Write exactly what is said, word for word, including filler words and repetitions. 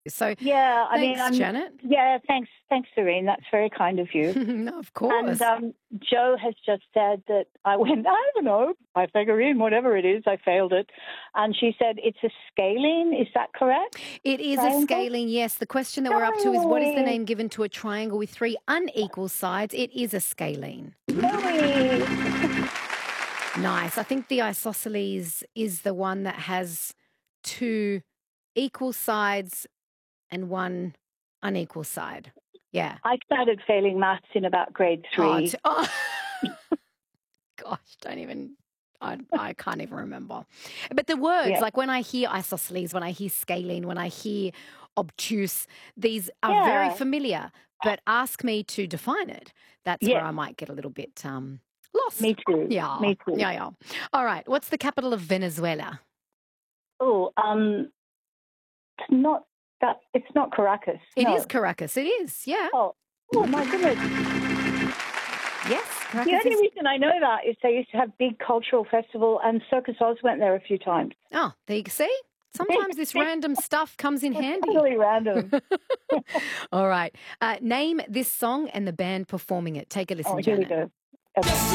So Yeah, I mean, thanks, I'm Janet. yeah, thanks, thanks, Serene. That's very kind of you. No, of And course. um, Joe has just said that I went, I don't know, Pythagorean, whatever it is, I failed it. And she said it's a scalene. Is that correct? It is a Triangle? scaling, yes. The question that we're up to is, what is the Yay! name given to a triangle with three unequal sides? It is a scalene. Yay! Nice. I think the isosceles is the one that has two equal sides and one unequal side. Yeah. I started failing maths in about grade Oh, three. t- oh. Gosh, don't even, I, I can't even remember. But the words, Yeah. like when I hear isosceles, when I hear scalene, when I hear obtuse, these are very Yeah. familiar, but ask me to define it. That's where Yes. I might get a little bit um, lost. Me too. Yeah, Me too. yeah, yeah. All right, what's the capital of Venezuela? Oh, um, it's not that. It's not Caracas. It No. is Caracas. It is, yeah. Oh, oh my goodness. Yes, The Caracas only is. reason I know that is they used to have big cultural festival, and Circus Oz went there a few times. Oh, there you see. Sometimes this random stuff comes in It's handy. totally random. All right. Uh, name this song and the band performing it. Take a listen, Oh, here we Janet. go. Okay.